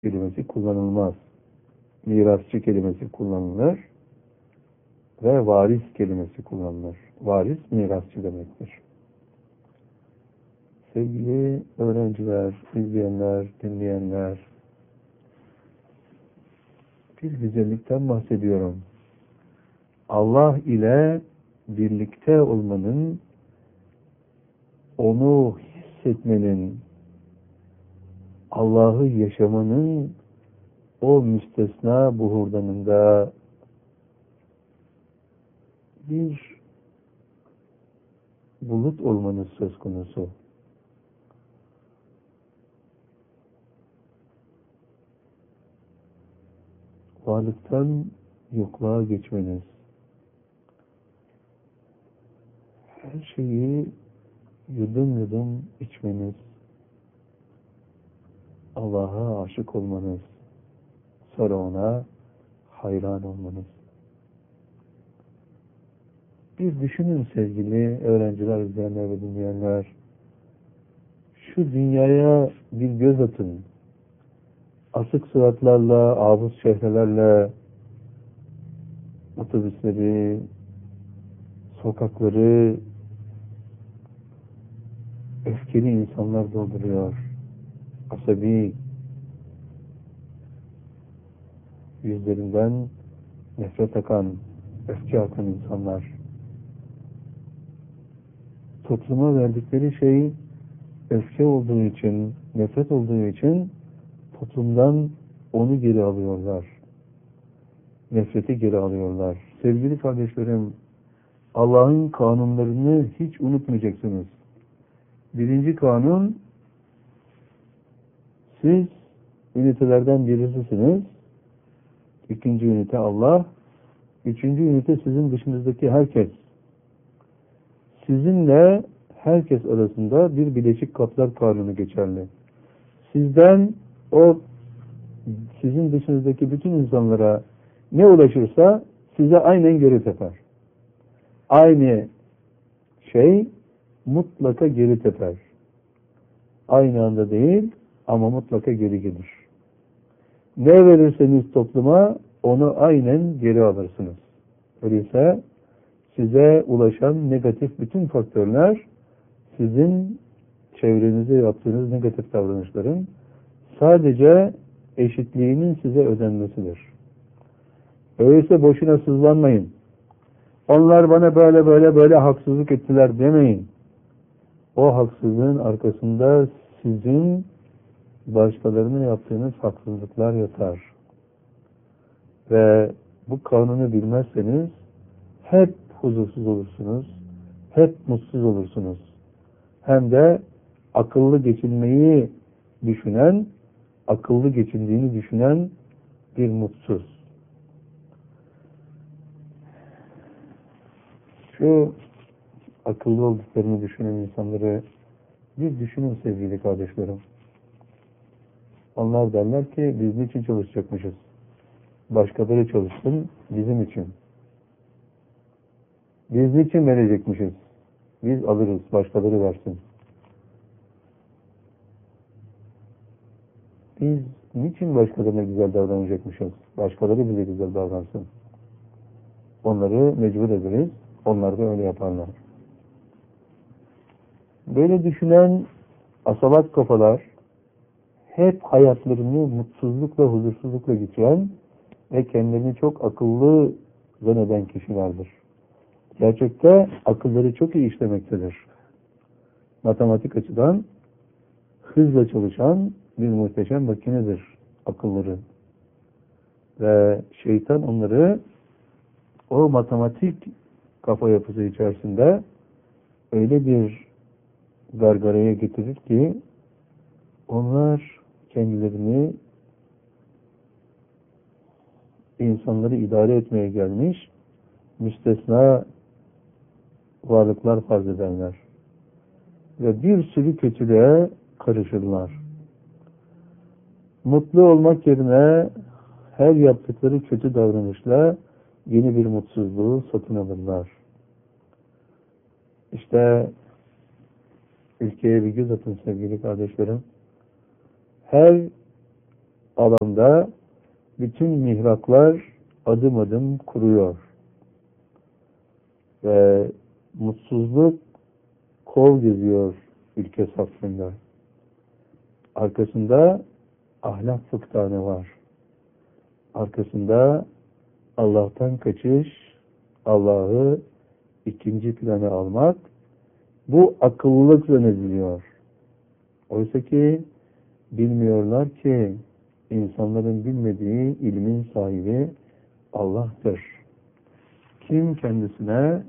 kelimesi kullanılmaz. Mirasçı kelimesi kullanılır ve varis kelimesi kullanılır. Varis mirasçı demektir. Sevgili öğrenciler, izleyenler, dinleyenler, bir güzellikten bahsediyorum. Allah ile birlikte olmanın, onu hissetmenin, Allah'ı yaşamanın o müstesna buhurdanında bir bulut olmanız söz konusu. Varlıktan yokluğa geçmeniz, her şeyi yudum yudum içmeniz, Allah'a aşık olmanız, sonra ona hayran olmanız. Bir düşünün sevgili öğrenciler, izleyenler ve dinleyenler. Şu dünyaya bir göz atın. Asık suratlarla, abuz şehrelerle otobüsleri, sokakları öfkeli insanlar dolduruyor. Asabi, yüzlerinden nefret akan, öfke akan insanlar. Topluma verdikleri şey öfke olduğu için, nefret olduğu için toplumdan onu geri alıyorlar. Nefreti geri alıyorlar. Sevgili kardeşlerim, Allah'ın kanunlarını hiç unutmayacaksınız. Birinci kanun, siz ünitelerden birisisiniz. İkinci ünite Allah. Üçüncü ünite sizin dışınızdaki herkes. Sizinle herkes arasında bir bileşik kaplar kanunu geçerli. Sizden o sizin dışınızdaki bütün insanlara ne ulaşırsa size aynen geri teper. Aynı şey mutlaka geri teper. Aynı anda değil ama mutlaka geri gelir. Ne verirseniz topluma onu aynen geri alırsınız. Öyleyse size ulaşan negatif bütün faktörler sizin çevrenize yaptığınız negatif davranışların sadece eşitliğinin size ödenmesidir. Öyleyse boşuna sızlanmayın. Onlar bana böyle haksızlık ettiler demeyin. O haksızlığın arkasında sizin başkalarına yaptığınız haksızlıklar yatar. Ve bu kanunu bilmezseniz hep huzursuz olursunuz, hep mutsuz olursunuz. Hem de akıllı geçinmeyi düşünen, akıllı geçindiğini düşünen bir mutsuz. Şu akıllı olduklarını düşünen insanları bir düşünün sevgili kardeşlerim. Onlar derler ki biz niçin çalışacakmışız? Başkaları çalışsın bizim için. Biz niçin verecekmişiz? Biz alırız, başkaları versin. Biz niçin başkalarına güzel davranacakmışız? Başkaları bize güzel davransın. Onları mecbur ederiz, onlar da öyle yaparlar. Böyle düşünen asalak kafalar hep hayatlarını mutsuzlukla, huzursuzlukla geçiren ve kendilerini çok akıllı zanneden kişilerdir. Gerçekte akılları çok iyi işlemektedir. Matematik açıdan hızla çalışan bir muhteşem makinedir akılları. Ve şeytan onları o matematik kafa yapısı içerisinde öyle bir gargaraya getirir ki onlar kendilerini insanları idare etmeye gelmiş müstesna varlıklar farz ederler. Ve bir sürü kötülüğe karışırlar. Mutlu olmak yerine her yaptıkları kötü davranışla yeni bir mutsuzluğu satın alırlar. İşte ülkeye bir göz atın sevgili kardeşlerim. Her alanda bütün mihraklar adım adım kuruyor. Ve mutsuzluk kol geziyor ülke safında. Arkasında ahlak fıktanı var. Arkasında Allah'tan kaçış, Allah'ı ikinci plana almak, bu akıllılık zannediliyor. Oysa ki bilmiyorlar ki insanların bilmediği ilmin sahibi Allah'tır. Kim kendisine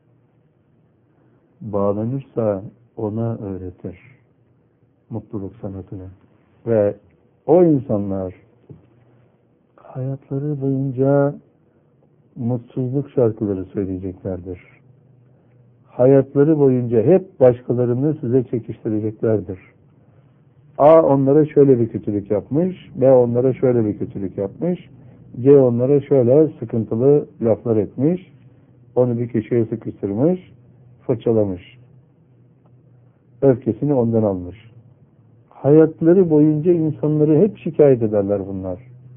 bağlanırsa ona öğretir mutluluk sanatını. Ve o insanlar hayatları boyunca mutsuzluk şarkıları söyleyeceklerdir. Hayatları boyunca hep başkalarını size çekiştireceklerdir. A onlara şöyle bir kötülük yapmış, B onlara şöyle bir kötülük yapmış, C onlara şöyle sıkıntılı laflar etmiş, onu bir köşeye sıkıştırmış, fırçalamış. Öfkesini ondan almış. Hayatları boyunca insanları hep şikayet ederler bunlar.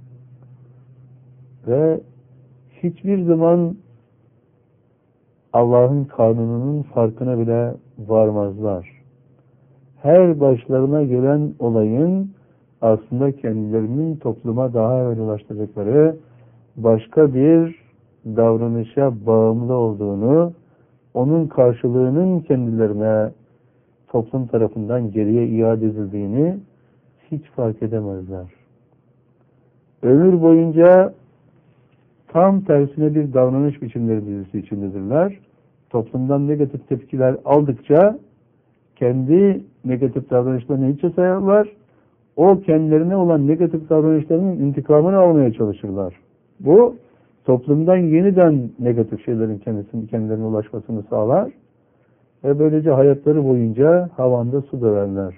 Ve hiçbir zaman Allah'ın kanununun farkına bile varmazlar. Her başlarına gelen olayın aslında kendilerinin topluma daha evvel ulaştırdıkları başka bir davranışa bağımlı olduğunu, onun karşılığının kendilerine toplum tarafından geriye iade edildiğini hiç fark edemezler. Ömür boyunca tam tersine bir davranış biçimleri dizisi içindedirler. Toplumdan negatif tepkiler aldıkça kendi negatif davranışlarını hiçe sayarlar. O kendilerine olan negatif davranışlarının intikamını almaya çalışırlar. Bu toplumdan yeniden negatif şeylerin kendilerine ulaşmasını sağlar. Ve böylece hayatları boyunca havanda su döverler.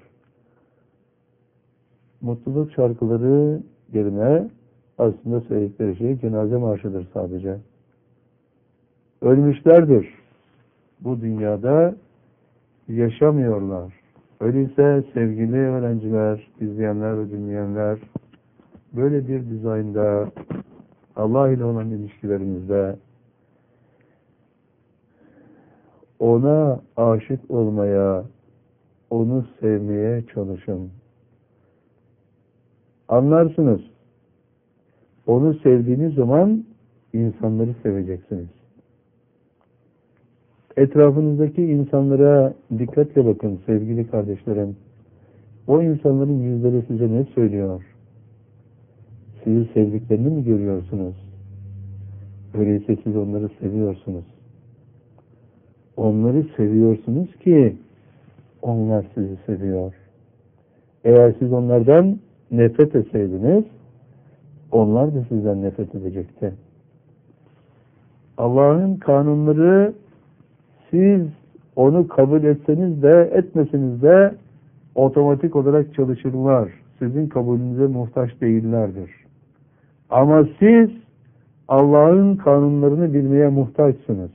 Mutluluk şarkıları yerine aslında söyledikleri şey cenaze marşıdır sadece. Ölmüşlerdir. Bu dünyada yaşamıyorlar. Öyleyse sevgili öğrenciler, izleyenler ve dinleyenler, böyle bir dizaynda Allah ile olan ilişkilerimizde ona aşık olmaya, onu sevmeye çalışın. Anlarsınız. Onu sevdiğiniz zaman insanları seveceksiniz. Etrafınızdaki insanlara dikkatle bakın sevgili kardeşlerim. O insanların yüzleri size ne söylüyor? Sizi sevdiklerini mi görüyorsunuz? Öyleyse siz onları seviyorsunuz. Onları seviyorsunuz ki onlar sizi seviyor. Eğer siz onlardan nefret etseydiniz, onlar da sizden nefret edecekti. Allah'ın kanunları siz onu kabul etseniz de etmeseniz de otomatik olarak çalışırlar. Sizin kabulünüze muhtaç değillerdir. Ama siz Allah'ın kanunlarını bilmeye muhtaçsınız.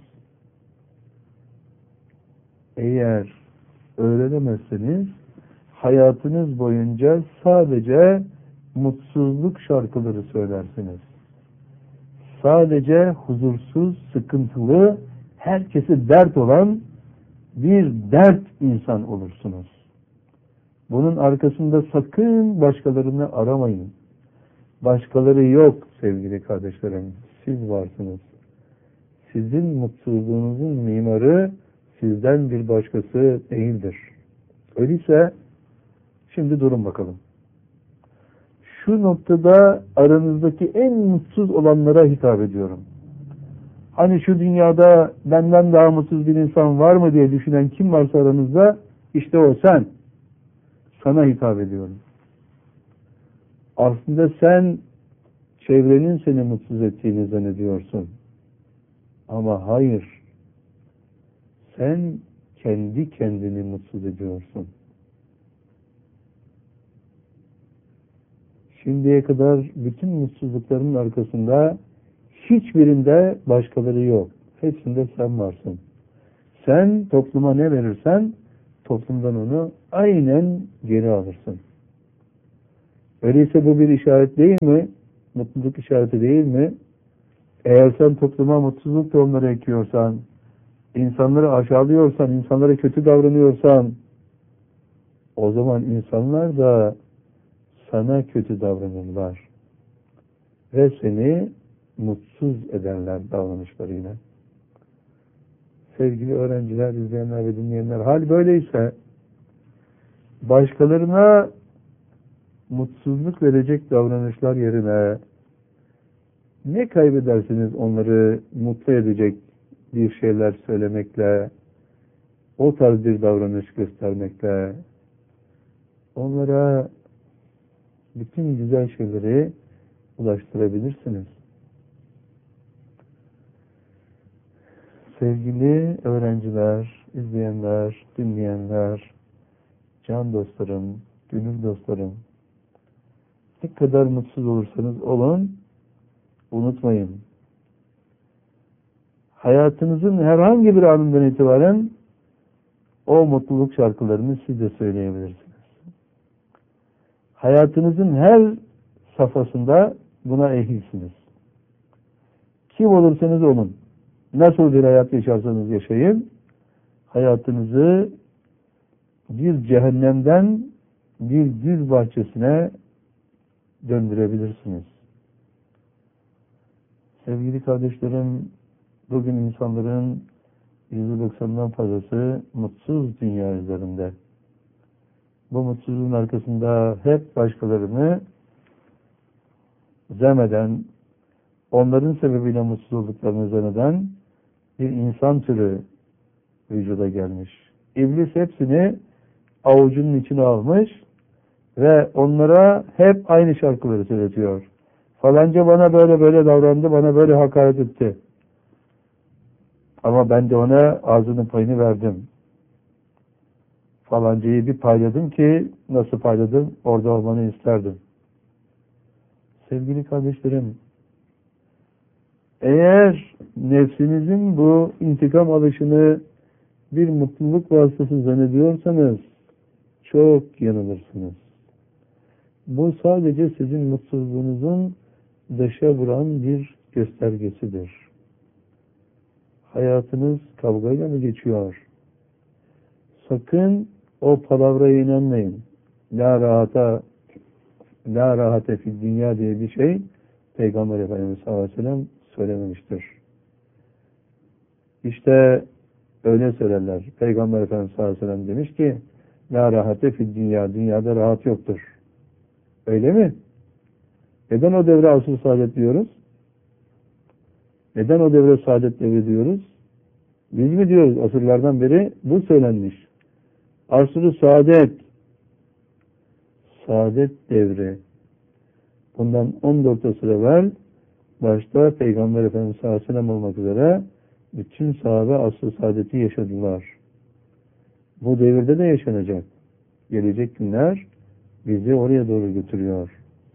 Eğer öğrenemezseniz hayatınız boyunca sadece mutsuzluk şarkıları söylersiniz. Sadece huzursuz, sıkıntılı, herkese dert olan bir dert insan olursunuz. Bunun arkasında sakın başkalarını aramayın. Başkaları yok sevgili kardeşlerim. Siz varsınız. Sizin mutsuzluğunuzun mimarı sizden bir başkası değildir. Öyleyse şimdi durun bakalım. Şu noktada aranızdaki en mutsuz olanlara hitap ediyorum. Hani şu dünyada benden daha mutsuz bir insan var mı diye düşünen kim varsa aranızda, işte o sen. Sana hitap ediyorum. Aslında sen çevrenin seni mutsuz ettiğini zannediyorsun. Ama hayır. Sen kendi kendini mutsuz ediyorsun. Şimdiye kadar bütün mutsuzlukların arkasında hiçbirinde başkaları yok. Hepsinde sen varsın. Sen topluma ne verirsen toplumdan onu aynen geri alırsın. Öyleyse bu bir işaret değil mi? Mutluluk işareti değil mi? Eğer sen topluma mutsuzluk tohumları ekiyorsan, insanları aşağılıyorsan, insanlara kötü davranıyorsan, o zaman insanlar da sana kötü davranırlar. Ve seni mutsuz ederler davranışlarıyla. Sevgili öğrenciler, izleyenler ve dinleyenler, hal böyleyse başkalarına mutsuzluk verecek davranışlar yerine ne kaybedersiniz onları mutlu edecek bir şeyler söylemekle, o tarz bir davranış göstermekle, onlara bütün güzel şeyleri ulaştırabilirsiniz. Sevgili öğrenciler, izleyenler, dinleyenler, can dostlarım, gönül dostlarım, ne kadar mutsuz olursanız olun, unutmayın. Hayatınızın herhangi bir anından itibaren o mutluluk şarkılarını siz de söyleyebilirsiniz. Hayatınızın her safhasında buna ehilsiniz. Kim olursanız olun, nasıl bir hayat yaşarsanız yaşayın, hayatınızı bir cehennemden bir gül bahçesine döndürebilirsiniz. Sevgili kardeşlerim, bugün insanların %90'dan fazlası mutsuz dünya üzerinde. Bu mutsuzluğun arkasında hep başkalarını zemeden, onların sebebiyle mutsuz olduklarını zanneden bir insan türü vücuda gelmiş. İblis hepsini avucunun içine almış ve onlara hep aynı şarkıları söyletiyor. Falanca bana böyle böyle davrandı, bana böyle hakaret etti. Ama ben de ona ağzının payını verdim. Falancayı bir payladım ki, nasıl payladım? Orada olmanı isterdim. Sevgili kardeşlerim, eğer nefsinizin bu intikam alışını bir mutluluk vasıtası zannediyorsanız, çok yanılırsınız. Bu sadece sizin mutsuzluğunuzun dışa vuran bir göstergesidir. Hayatınız kavgayla mı geçiyor? Sakın o palavraya inanmayın. La rahate fid dünya diye bir şey Peygamber Efendimiz sallallahu aleyhi ve sellem söylememiştir. İşte öyle söylerler. Peygamber Efendimiz sallallahu aleyhi ve sellem demiş ki la rahate fid dünya, dünyada rahat yoktur. Öyle mi? Neden o devre asr-ı saadet diyoruz? Neden o devre saadet devri diyoruz? Biz mi diyoruz? Asırlardan beri bu söylenmiş. Asr-ı saadet devri. Bundan 14 asır evvel başta Peygamber Efendimiz sallallahu aleyhi ve sellem olmak üzere bütün sahabe asr-ı saadeti yaşadılar. Bu devirde de yaşanacak. Gelecek günler bizi oraya doğru götürüyor.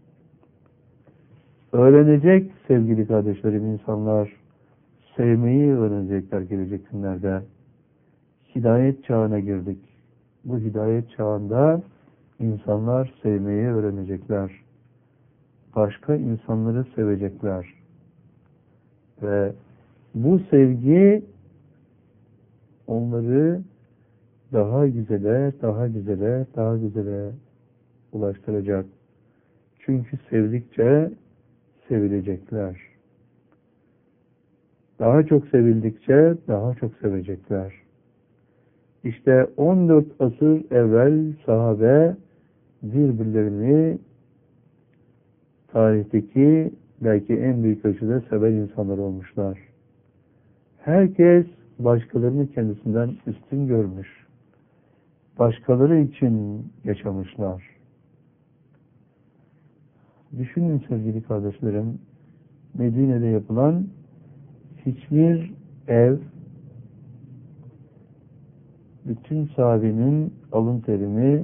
Öğrenecek sevgili kardeşlerim insanlar, sevmeyi öğrenecekler gelecek günlerde. Hidayet çağına girdik. Bu hidayet çağında insanlar sevmeyi öğrenecekler. Başka insanları sevecekler. Ve bu sevgi onları daha güzele, daha güzele, daha güzele ulaştıracak. Çünkü sevdikçe sevilecekler. Daha çok sevildikçe daha çok sevecekler. İşte 14 asır evvel sahabe birbirlerini tarihteki belki en büyük ölçüde seven insanlar olmuşlar. Herkes başkalarını kendisinden üstün görmüş. Başkaları için yaşamışlar. Düşünün sevgili kardeşlerim, Medine'de yapılan hiçbir ev bütün sahabenin alın terini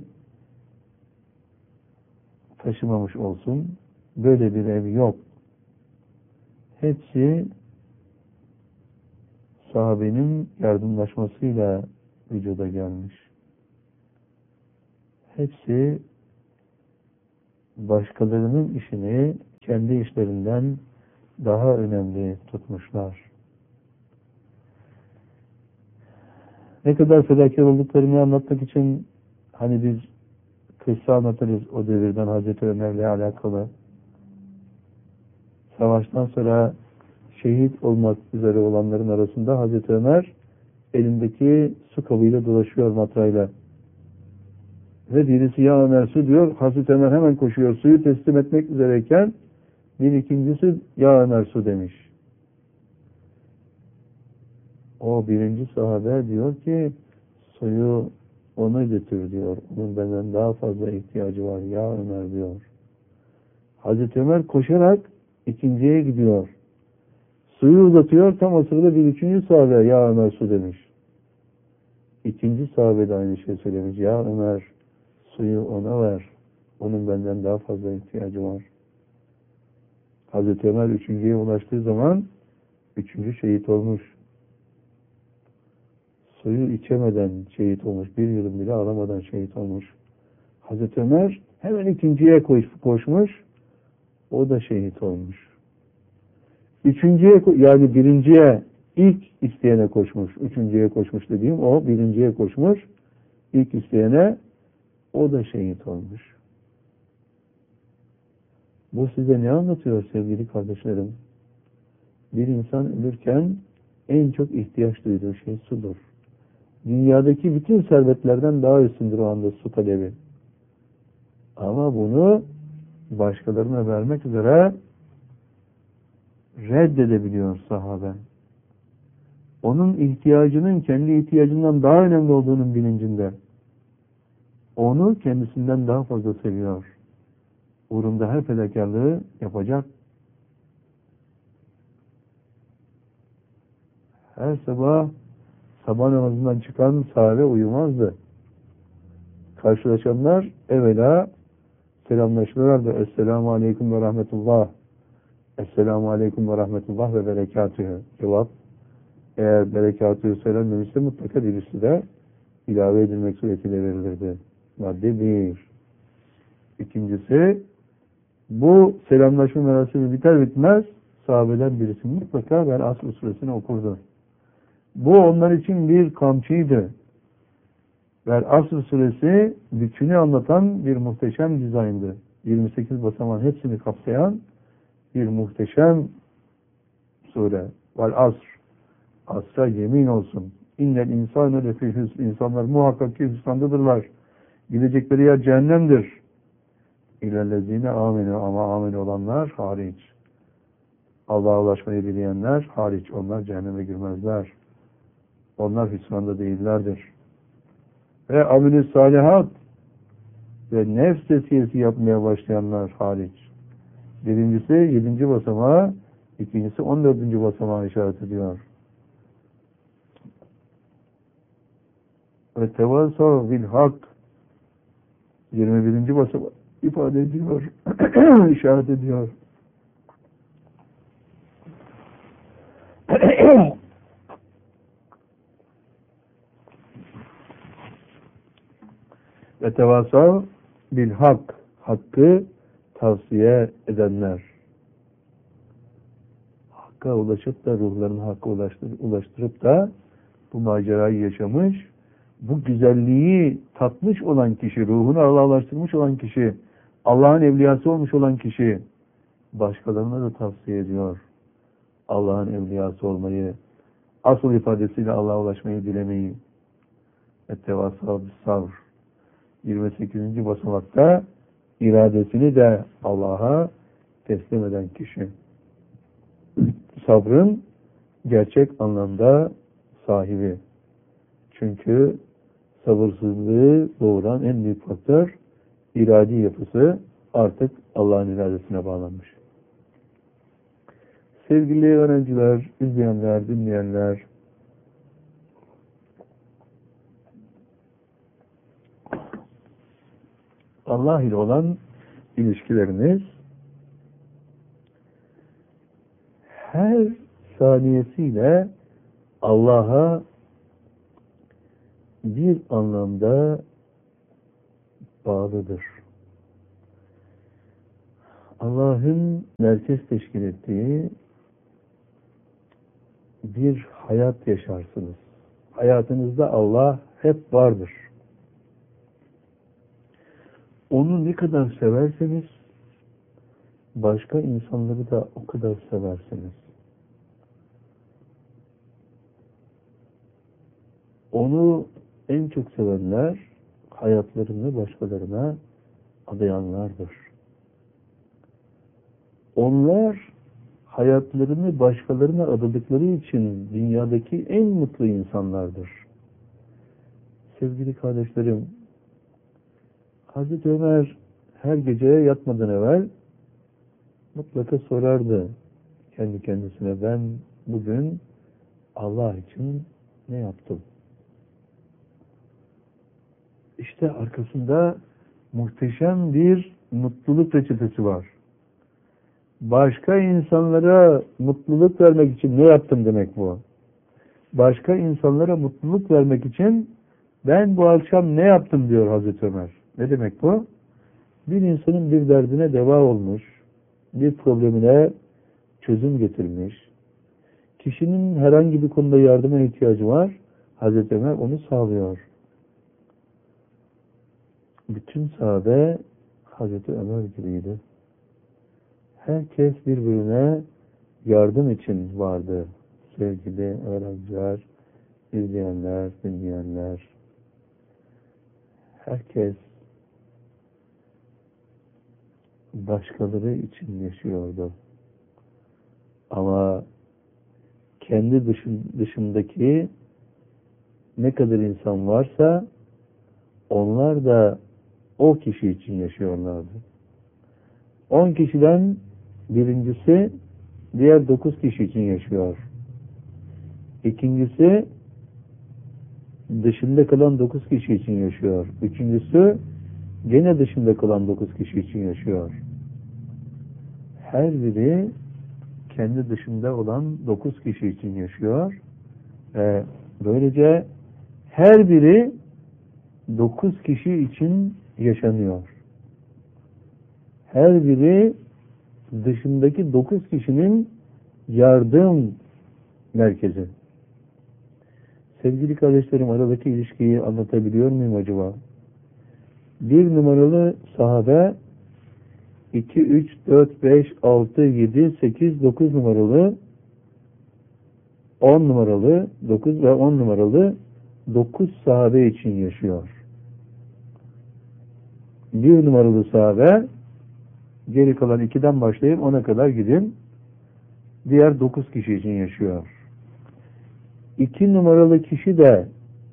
taşımamış olsun. Böyle bir ev yok. Hepsi sahabenin yardımlaşmasıyla vücuda gelmiş. Hepsi başkalarının işini kendi işlerinden daha önemli tutmuşlar. Ne kadar fedakar olduklarını anlatmak için hani biz kıssa anlatırız o devirden Hazreti Ömer'le alakalı. Savaştan sonra şehit olmak üzere olanların arasında Hazreti Ömer elindeki su kabıyla dolaşıyor matrayla. Ve birisi ya Ömer su diyor. Hazreti Ömer hemen koşuyor. Suyu teslim etmek üzereyken bir ikincisi ya Ömer su demiş. O birinci sahabe diyor ki suyu ona götür diyor. Onun benden daha fazla ihtiyacı var ya Ömer diyor. Hazreti Ömer koşarak ikinciye gidiyor. Suyu uzatıyor. Tam o sırada bir üçüncü sahabe ya Ömer su demiş. İkinci sahabe de aynı şey söylemiş. Ya Ömer suyu ona ver. Onun benden daha fazla ihtiyacı var. Hazreti Ömer üçüncüye ulaştığı zaman üçüncü şehit olmuş. Suyu içemeden şehit olmuş. Bir yudum bile alamadan şehit olmuş. Hazreti Ömer hemen ikinciye koşmuş. O da şehit olmuş. Üçüncüye yani birinciye ilk isteyene koşmuş. Üçüncüye koşmuş dediğim o birinciye koşmuş. İlk isteyene o da şehit olmuş. Bu size ne anlatıyor sevgili kardeşlerim? Bir insan ölürken en çok ihtiyaç duyduğu şey sudur. Dünyadaki bütün servetlerden daha üstündür o anda su talebi. Ama bunu başkalarına vermek üzere reddedebiliyor sahabe. Onun ihtiyacının kendi ihtiyacından daha önemli olduğunun bilincinde. Onu kendisinden daha fazla seviyor. Uğrunda her fedakarlığı yapacak. Her sabah namazından çıkan sahabe uyumazdı. Karşılaşanlar evvela selamlaşırlardı. Esselamu aleyküm ve rahmetullah. Esselamu aleyküm ve rahmetullah ve berekatühü. Cevap, eğer berekatühü söylenmemişse mutlaka birisi de ilave edilmek suretiyle verilirdi. Madde bir. İkincisi, bu selamlaşma merasimi biter bitmez sahabeden birisi mutlaka Vel Asr suresini okurdu. Bu onlar için bir kamçıydı. Vel Asr suresi bütünü anlatan bir muhteşem dizayndı. 28 basamağın hepsini kapsayan bir muhteşem sure. Vel Asr. Asra yemin olsun. İnnel insâne lefî hüsn. İnsanlar muhakkak ki hüsrandadırlar. Gidecekleri yer cehennemdir. İlellezine amenü ama amin olanlar hariç. Allah'a ulaşmayı dileyenler hariç. Onlar cehenneme girmezler. Onlar hüsranda değillerdir. Ve amel-i salihat ve nefs tezkiyesi yapmaya başlayanlar hariç. Birincisi 7. basamağa, ikincisi 14. basamağa işaret ediyor. Ve tevasav bil hak 21. basamağa ifade ediyor, işaret ediyor. Ve tevasav bil hak, hakkı tavsiye edenler. Hakka ulaşıp da ruhlarını hakka ulaştırıp da bu macerayı yaşamış, bu güzelliği tatmış olan kişi, ruhunu Allah'a ulaştırmış olan kişi, Allah'ın evliyası olmuş olan kişi, başkalarına da tavsiye ediyor. Allah'ın evliyası olmayı, asıl ifadesiyle Allah'a ulaşmayı dilemeyi. Ettevasav bis sabr. 28. basamakta iradesini de Allah'a teslim eden kişi. Sabrın gerçek anlamda sahibi. Çünkü sabırsızlığı doğuran en büyük faktör iradi yapısı artık Allah'ın iradesine bağlanmış. Sevgili öğrenciler, izleyenler, dinleyenler, Allah ile olan ilişkileriniz her saniyesiyle Allah'a bir anlamda bağlıdır. Allah'ın merkez teşkil ettiği bir hayat yaşarsınız. Hayatınızda Allah hep vardır. Onu ne kadar severseniz başka insanları da o kadar seversiniz. Onu en çok sevenler hayatlarını başkalarına adayanlardır. Onlar hayatlarını başkalarına adadıkları için dünyadaki en mutlu insanlardır. Sevgili kardeşlerim, Hazreti Ömer her gece yatmadan evvel mutlaka sorardı kendi kendisine, ben bugün Allah için ne yaptım? İşte arkasında muhteşem bir mutluluk reçetesi var. Başka insanlara mutluluk vermek için ne yaptım demek bu. Başka insanlara mutluluk vermek için ben bu akşam ne yaptım diyor Hazreti Ömer. Ne demek bu? Bir insanın bir derdine deva olmuş, bir problemine çözüm getirmiş, kişinin herhangi bir konuda yardıma ihtiyacı var, Hazreti Ömer onu sağlıyor. Bütün sahabe Hazreti Ömer gibiydi. Herkes birbirine yardım için vardı. Sevgili öğrenciler, izleyenler, dinleyenler. Herkes başkaları için yaşıyordu. Ama kendi dışındaki ne kadar insan varsa onlar da o kişi için yaşıyorlardı. 10 kişiden birincisi diğer 9 kişi için yaşıyor. İkincisi dışında kalan 9 kişi için yaşıyor. Üçüncüsü gene dışında kalan 9 kişi için yaşıyor. Her biri kendi dışında olan 9 kişi için yaşıyor. Böylece her biri 9 kişi için yaşanıyor. Her biri dışındaki 9 kişinin yardım merkezi. Sevgili kardeşlerim, aradaki ilişkiyi anlatabiliyor muyum acaba? 1 numaralı sahabe 2, 3, 4, 5, 6, 7, 8, 9 numaralı 10 numaralı 9 ve 10 numaralı 9 sahabe için yaşıyor. 1 numaralı sahabe, geri kalan 2'den başlayıp 10'a kadar gidin, diğer 9 kişi için yaşıyor. 2 numaralı kişi de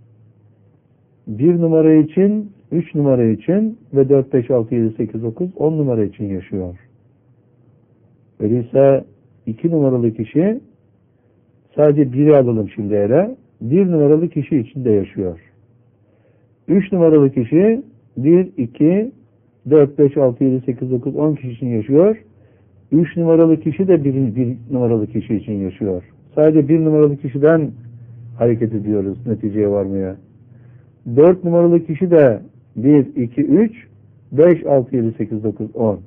1 numara için, 3 numara için ve 4, 5, 6, 7, 8, 9, 10 numara için yaşıyor. Öyleyse 2 numaralı kişi, sadece 1'i alalım şimdi ele, 1 numaralı kişi için de yaşıyor. 3 numaralı kişi 1, 2, 4, 5, 6, 7, 8, 9, 10 kişi için yaşıyor. 3 numaralı kişi de 1 numaralı kişi için yaşıyor. Sadece 1 numaralı kişiden hareket ediyoruz neticeye varmaya. 4 numaralı kişi de 1, 2, 3, 5, 6, 7, 8, 9, 10.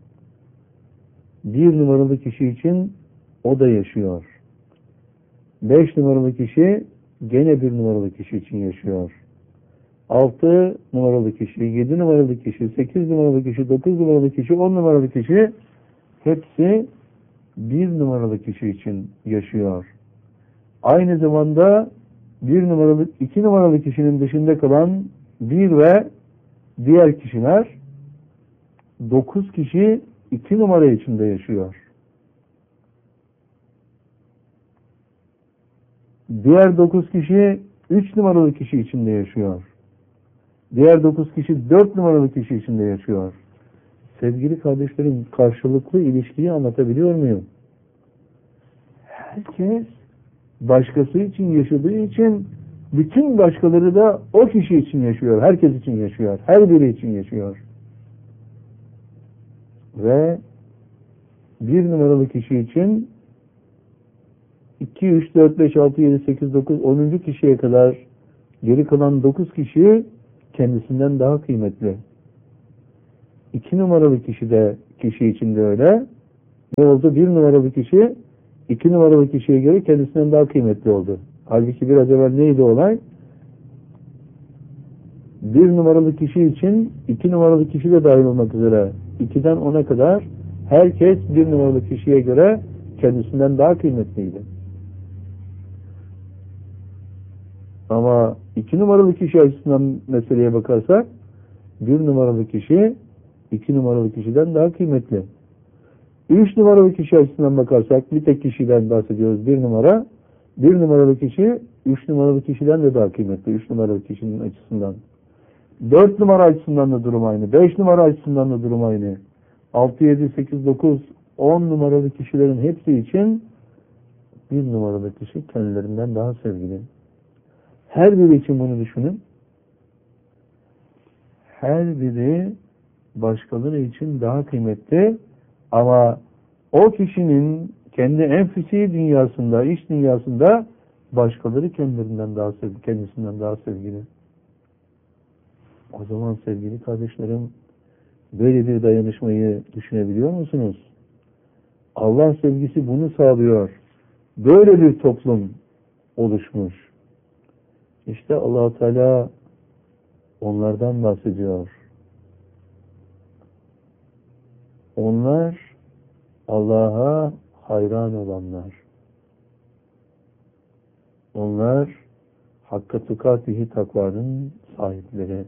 1 numaralı kişi için o da yaşıyor. 5 numaralı kişi gene 1 numaralı kişi için yaşıyor. 6 numaralı kişi, 7 numaralı kişi, 8 numaralı kişi, 9 numaralı kişi, 10 numaralı kişi hepsi 1 numaralı kişi için yaşıyor. Aynı zamanda 1 numaralı, 2 numaralı kişinin dışında kalan 1 ve diğer kişiler 9 kişi 2 numara içinde yaşıyor. Diğer 9 kişi 3 numaralı kişi içinde yaşıyor. Diğer 9 kişi 4 numaralı kişi içinde yaşıyor. Sevgili kardeşlerim, karşılıklı ilişkiyi anlatabiliyor muyum? Herkes başkası için yaşadığı için bütün başkaları da o kişi için yaşıyor. Herkes için yaşıyor. Her biri için yaşıyor. Ve 1 numaralı kişi için 2, 3, 4, 5, 6, 7, 8, 9, 10. kişiye kadar geri kalan 9 kişi kendisinden daha kıymetli. 2 numaralı kişi de kişi için de öyle. Ne oldu? 1 numaralı kişi 2 numaralı kişiye göre kendisinden daha kıymetli oldu. Halbuki biraz evvel neydi olay? 1 numaralı kişi için 2 numaralı kişi de dahil olmak üzere 2'den 10'a kadar herkes 1 numaralı kişiye göre kendisinden daha kıymetliydi. Ama 2 numaralı kişi açısından meseleye bakarsak 1 numaralı kişi 2 numaralı kişiden daha kıymetli. 3 numaralı kişi açısından bakarsak bir tek kişiden bahsediyoruz, 1 numara. 1 numaralı kişi 3 numaralı kişiden de daha kıymetli, 3 numaralı kişinin açısından. 4 numara açısından da durum aynı. 5 numara açısından da durum aynı. 6, 7, 8, 9, 10 numaralı kişilerin hepsi için 1 numaralı kişi kendilerinden daha sevgili. Her biri için bunu düşünün. Her biri başkaları için daha kıymetli ama o kişinin kendi enfüsi dünyasında, iç dünyasında başkaları kendilerinden daha sevgili, kendisinden daha sevgili. O zaman sevgili kardeşlerim, böyle bir dayanışmayı düşünebiliyor musunuz? Allah sevgisi bunu sağlıyor. Böyle bir toplum oluşmuş. İşte Allah Teala onlardan bahsediyor. Onlar Allah'a hayran olanlar. Onlar hakka tukatihi takvanın sahipleri.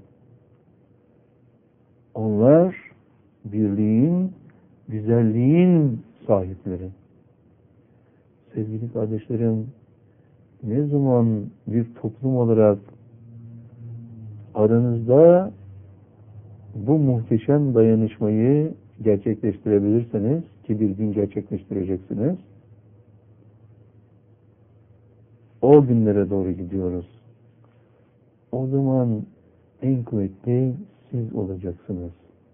Onlar birliğin, güzelliğin sahipleri. Sevgili kardeşlerim, ne zaman bir toplum olarak aranızda bu muhteşem dayanışmayı gerçekleştirebilirseniz, ki bir gün gerçekleştireceksiniz, o günlere doğru gidiyoruz. O zaman en kuvvetli siz olacaksınız.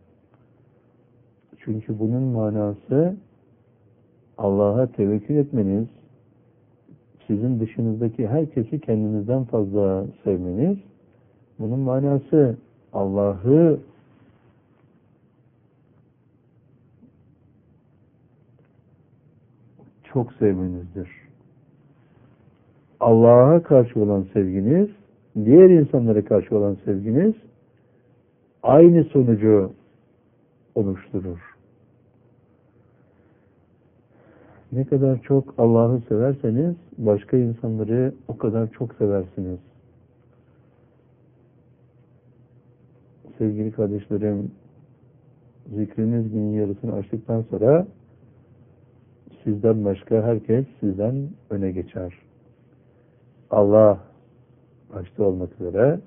Çünkü bunun manası Allah'a tevekkül etmeniz, sizin dışınızdaki herkesi kendinizden fazla sevmeniz, bunun manası Allah'ı çok sevmenizdir. Allah'a karşı olan sevginiz, diğer insanlara karşı olan sevginiz aynı sonucu oluşturur. Ne kadar çok Allah'ı severseniz başka insanları o kadar çok seversiniz. Sevgili kardeşlerim, zikriniz günün yarısını açtıktan sonra sizden başka herkes sizden öne geçer. Allah başta olmak üzere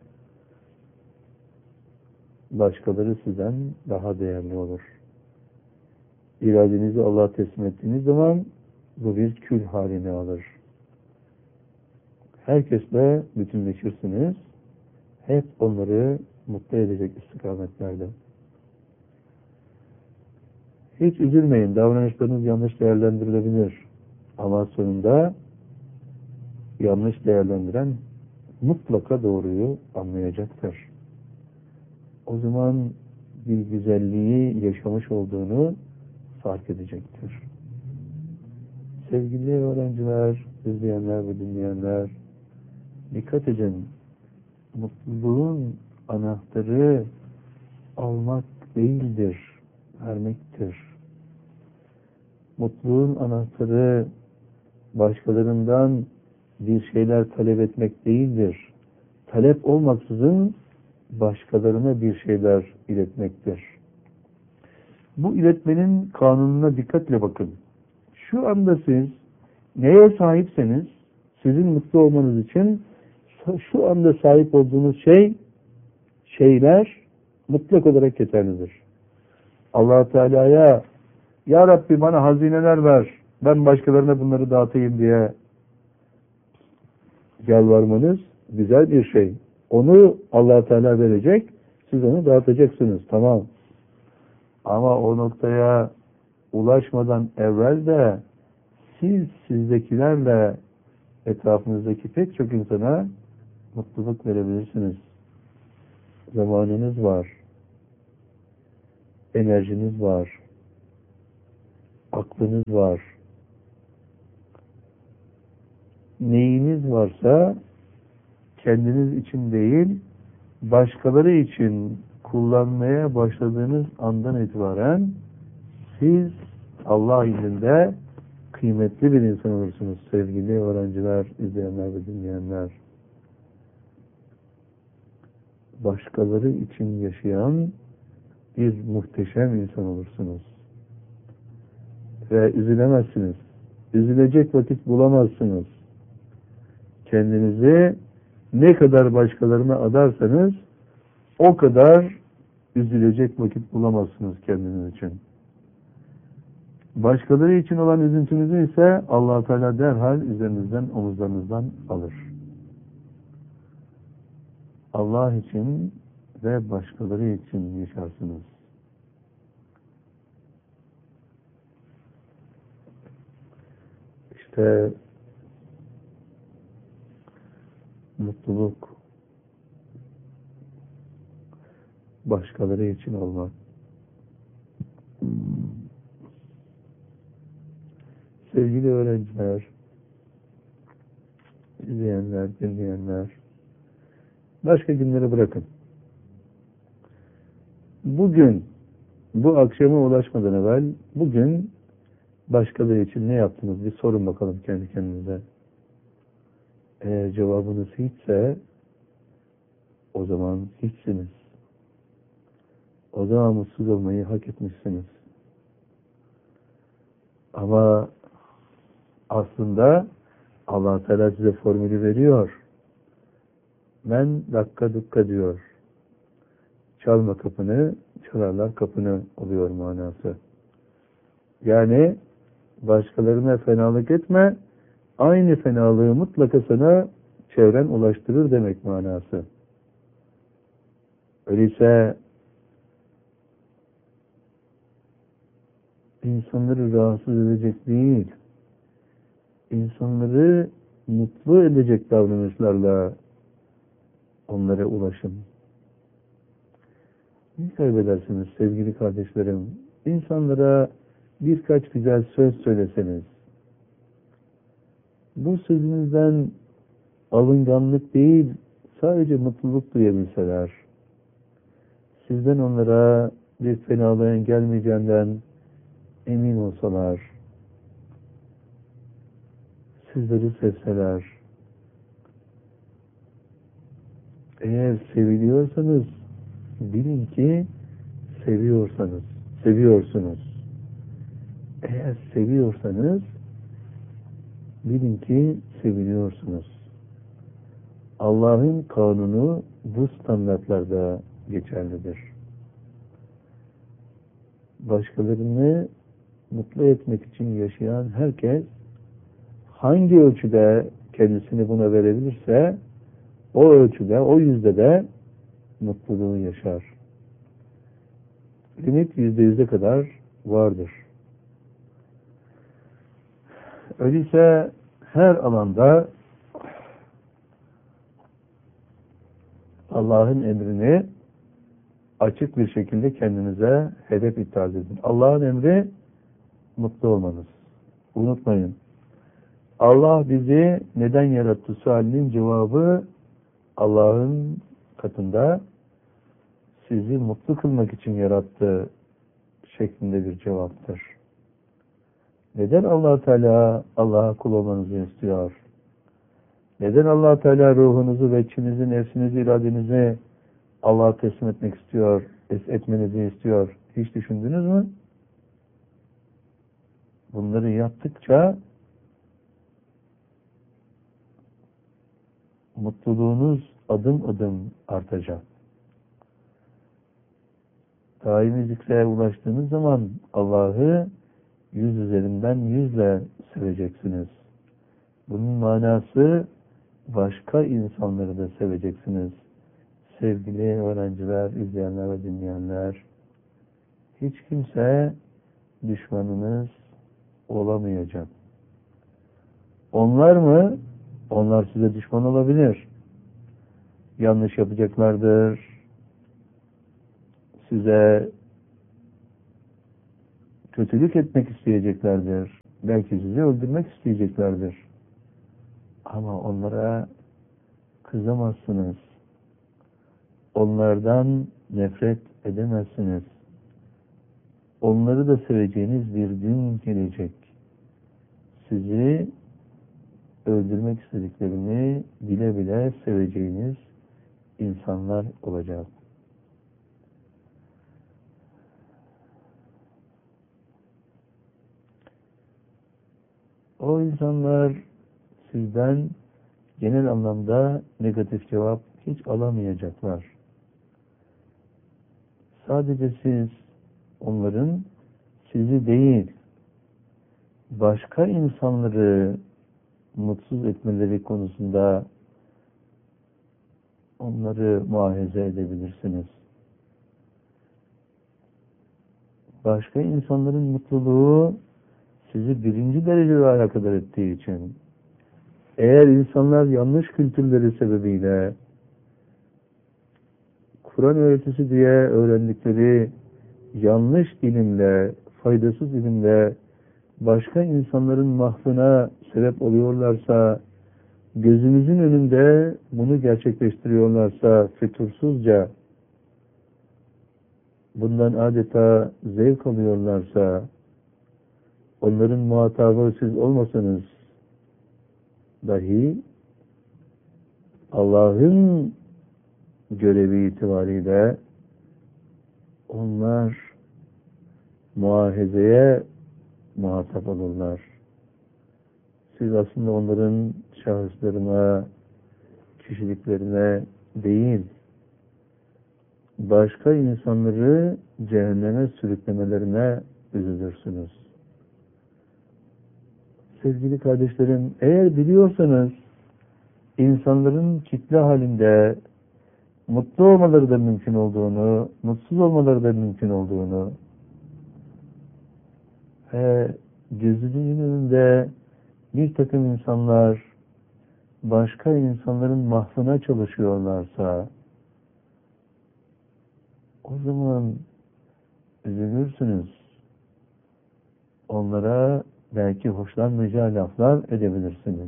başkaları sizden daha değerli olur. İradenizi Allah'a teslim ettiğiniz zaman bu bir kül halini alır. Herkesle bütünleşirsiniz. Hep onları mutlu edecek istikametlerde. Hiç üzülmeyin. Davranışlarınız yanlış değerlendirilebilir. Ama sonunda yanlış değerlendiren mutlaka doğruyu anlayacaktır. O zaman bir güzelliği yaşamış olduğunu fark edecektir. Sevgili öğrenciler, izleyenler ve dinleyenler, dikkat edin. Mutluluğun anahtarı almak değildir, vermektir. Mutluluğun anahtarı başkalarından bir şeyler talep etmek değildir. Talep olmaksızın başkalarına bir şeyler iletmektir. Bu iletmenin kanununa dikkatle bakın. Şu anda siz neye sahipseniz sizin mutlu olmanız için şu anda sahip olduğunuz şeyler mutlak olarak yeterlidir. Allah Teala'ya Ya Rabbi bana hazineler ver, ben başkalarına bunları dağıtayım diye yalvarmanız güzel bir şey. Onu Allah Teala verecek, siz onu dağıtacaksınız. Tamam. Ama o noktaya ulaşmadan evvel de siz sizdekilerle etrafınızdaki pek çok insana mutluluk verebilirsiniz. Zamanınız var. Enerjiniz var. aklınız var. Neyiniz varsa kendiniz için değil, başkaları için kullanmaya başladığınız andan itibaren siz Allah indinde kıymetli bir insan olursunuz sevgili öğrenciler, izleyenler ve dinleyenler. Başkaları için yaşayan bir muhteşem insan olursunuz. Ve üzülemezsiniz. Üzülecek vakit bulamazsınız. Kendinizi ne kadar başkalarına adarsanız o kadar üzülecek vakit bulamazsınız kendiniz için. Başkaları için olan üzüntünüzü ise Allah-u Teala derhal üzerinizden, omuzlarınızdan alır. Allah için ve başkaları için yaşarsınız. İşte mutluluk başkaları için olmak. Sevgili öğrenciler, izleyenler, dinleyenler, başka günleri bırakın. Bugün, bu akşama ulaşmadan evvel, bugün başkaları için ne yaptınız? Bir sorun bakalım kendi kendinize. Eğer cevabınız hiçse, o zaman hiçsiniz. O zaman mutsuz olmayı hak etmişsiniz. Ama aslında Allah Teala size formülü veriyor. Men dakika dukka diyor. Çalma kapını, çalarlar kapını oluyor manası. Yani başkalarına fenalık etme, aynı fenalığı mutlaka sana çevren ulaştırır demek manası. Öyleyse insanları rahatsız edecek değil, insanları mutlu edecek davranışlarla onlara ulaşın. Ne kaybedersiniz sevgili kardeşlerim? İnsanlara birkaç güzel söz söyleseniz, bu sözünüzden alınganlık değil, sadece mutluluk duyabilseler, sizden onlara bir fenalığın gelmeyeceğinden emin olsalar, sizleri sevseler, eğer seviliyorsanız bilin ki seviyorsunuz. Eğer seviyorsanız bilin ki seviliyorsunuz. Allah'ın kanunu bu standartlarda geçerlidir. Başkalarını mutlu etmek için yaşayan herkes hangi ölçüde kendisini buna verebilirse o ölçüde, o yüzde de mutluluğu yaşar. Limit %100'e kadar vardır. Öyleyse her alanda Allah'ın emrini açık bir şekilde kendinize hedef ithal edin. Allah'ın emri mutlu olmanız. Unutmayın. Allah bizi neden yarattı sualinin cevabı Allah'ın katında sizi mutlu kılmak için yarattı şeklinde bir cevaptır. Neden Allah Teala Allah'a kul olmanızı istiyor? Neden Allah Teala ruhunuzu ve içinizi, nefsinizi, iradenizi Allah'a teslim etmek istiyor, etmenizi istiyor? Hiç düşündünüz mü? Bunları yaptıkça mutluluğunuz adım adım artacak. Daimi zikre ulaştığınız zaman Allah'ı 100 üzerinden 100'le seveceksiniz. Bunun manası başka insanları da seveceksiniz. Sevgili öğrenciler, izleyenler ve dinleyenler, hiç kimse düşmanınız olamayacak. Onlar mı? Onlar size düşman olabilir. Yanlış yapacaklardır. Size kötülük etmek isteyeceklerdir. Belki sizi öldürmek isteyeceklerdir. Ama onlara kızamazsınız. Onlardan nefret edemezsiniz. Onları da seveceğiniz bir gün gelecek. Sizi öldürmek istediklerini bile bile seveceğiniz insanlar olacak. O insanlar sizden genel anlamda negatif cevap hiç alamayacaklar. Sadece siz onların sizi değil, başka insanları mutsuz etmeleri konusunda onları muahaze edebilirsiniz. Başka insanların mutluluğu sizi birinci derecede alakadar ettiği için, eğer insanlar yanlış kültürleri sebebiyle Kur'an öğretisi diye öğrendikleri yanlış ilimle, faydasız ilimle başka insanların mahvına sebep oluyorlarsa, gözünüzün önünde bunu gerçekleştiriyorlarsa, fütursuzca bundan adeta zevk alıyorlarsa, onların muhatabı siz olmasanız dahi Allah'ın görevi itibariyle onlar muahezeye muhatap olurlar. Siz aslında onların şahıslarına, kişiliklerine değil, başka insanları cehenneme sürüklemelerine üzülürsünüz. Sevgili kardeşlerim, eğer biliyorsanız insanların kitle halinde mutlu olmaları da mümkün olduğunu, mutsuz olmaları da mümkün olduğunu ve gözünün önünde bir takım insanlar başka insanların mahvına çalışıyorlarsa o zaman üzülürsünüz. Onlara belki hoşlanmayacağı laflar edebilirsiniz.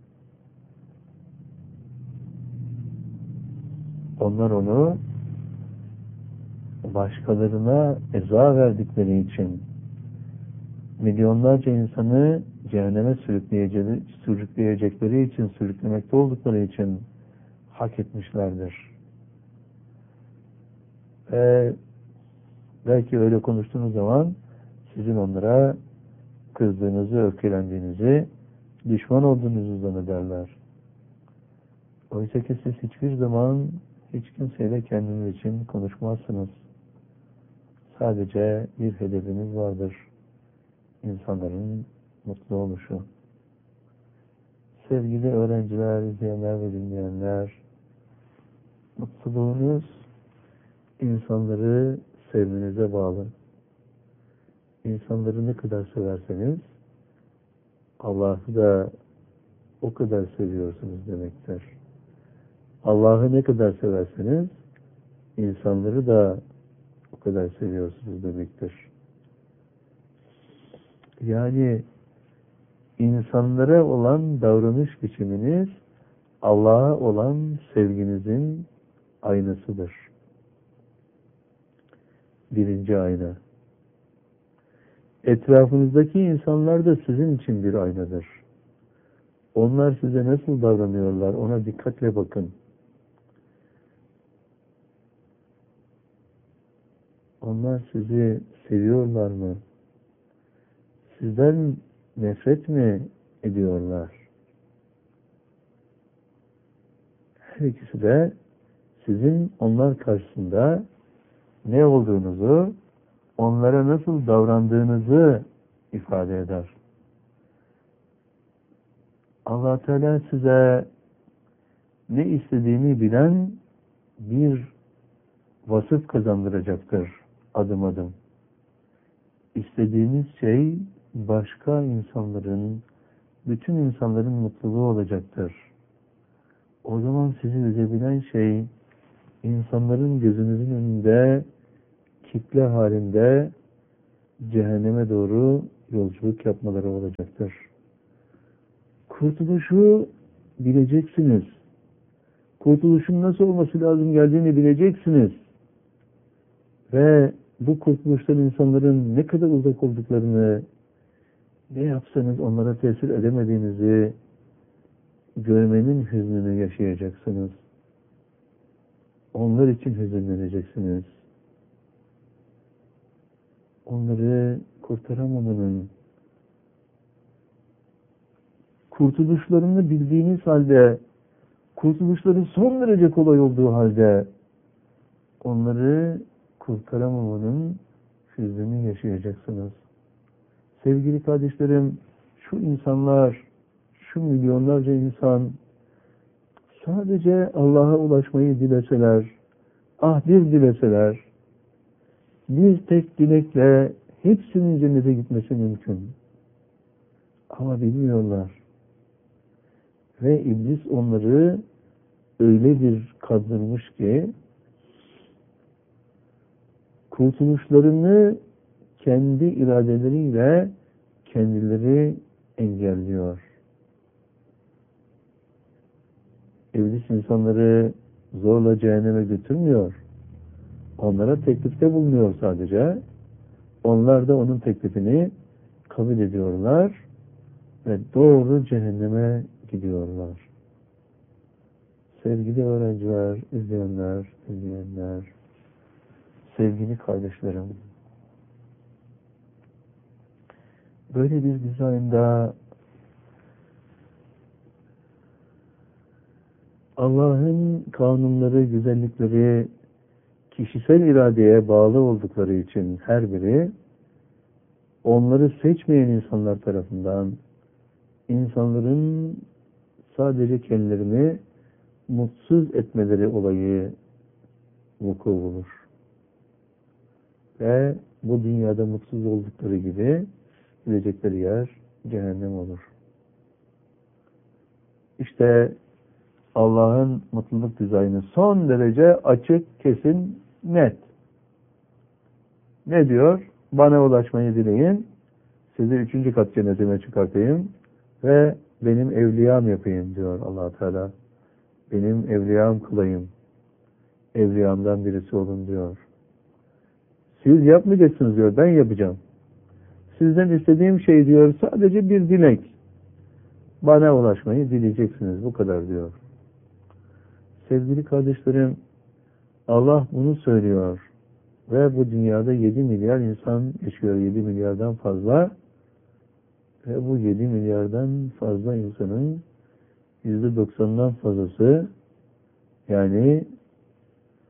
Onlar onu başkalarına eza verdikleri için, milyonlarca insanı cehenneme sürükleyecekleri için, sürüklemekte oldukları için hak etmişlerdir. Ve belki öyle konuştuğunuz zaman sizin onlara kızdığınızı, öfkelendiğinizi, düşman olduğunuzu zannederler. Oysa ki siz hiçbir zaman hiç kimseyle kendiniz için konuşmazsınız. Sadece bir hedefiniz vardır. İnsanların mutlu oluşu. Sevgili öğrenciler, izleyenler ve dinleyenler, mutluluğunuz insanları sevmenize bağlı. İnsanları ne kadar severseniz Allah'ı da o kadar seviyorsunuz demektir. Allah'ı ne kadar severseniz insanları da o kadar seviyorsunuz demektir. Yani insanlara olan davranış biçiminiz Allah'a olan sevginizin aynasıdır. Birinci ayna. Etrafınızdaki insanlar da sizin için bir aynadır. Onlar size nasıl davranıyorlar, ona dikkatle bakın. Onlar sizi seviyorlar mı? Sizden nefret mi ediyorlar? Her ikisi de sizin onlar karşısında ne olduğunuzu, onlara nasıl davrandığınızı ifade eder. Allah Teala size ne istediğini bilen bir vasıf kazandıracaktır adım adım. İstediğiniz şey başka insanların, bütün insanların mutluluğu olacaktır. O zaman sizi üzebilen şey insanların gözünüzün önünde kitle halinde cehenneme doğru yolculuk yapmaları olacaktır. Kurtuluşu bileceksiniz. Kurtuluşun nasıl olması lazım geldiğini bileceksiniz. Ve bu kurtuluştan insanların ne kadar uzak olduklarını, ne yapsanız onlara tesir edemediğinizi görmenin hüznünü yaşayacaksınız. Onlar için hüzünleneceksiniz. Onları kurtaramamanın, kurtuluşlarını bildiğiniz halde, kurtuluşları son derece kolay olduğu halde, onları kurtaramamanın hüznünü yaşayacaksınız. Sevgili kardeşlerim, şu insanlar, şu milyonlarca insan sadece Allah'a ulaşmayı dileseler, bir dileseler, bir tek dilekle hepsinin cennete gitmesi mümkün. Ama bilmiyorlar. Ve iblis onları öyle bir kandırmış ki kurtuluşlarını kendi iradeleriyle kendileri engelliyor. İblis insanları zorla cehenneme götürmüyor. Onlara teklifte bulunuyor sadece. Onlar da onun teklifini kabul ediyorlar ve doğru cehenneme gidiyorlar. Sevgili öğrenciler, izleyenler, dinleyenler, sevgili kardeşlerim, böyle bir dizaynda Allah'ın kanunları, güzellikleri kişisel iradeye bağlı oldukları için her biri onları seçmeyen insanlar tarafından insanların sadece kendilerini mutsuz etmeleri olayı vuku bulur. Ve bu dünyada mutsuz oldukları gibi gidecekleri yer cehennem olur. İşte Allah'ın mutluluk dizaynı son derece açık, kesin, net. Ne diyor? Bana ulaşmayı dileyin, sizi 3. kat cennetime çıkartayım ve benim evliyam yapayım diyor Allah Teala. Benim evliyam kılayım. Evliyamdan birisi olun diyor. Siz yapmayacaksınız diyor, ben yapacağım. Sizden istediğim şey diyor, sadece bir dilek. Bana ulaşmayı dileyeceksiniz, bu kadar diyor. Sevgili kardeşlerim, Allah bunu söylüyor. Ve bu dünyada 7 milyar insan yaşıyor, 7 milyardan fazla. Ve bu 7 milyardan fazla insanın %90'dan fazlası, yani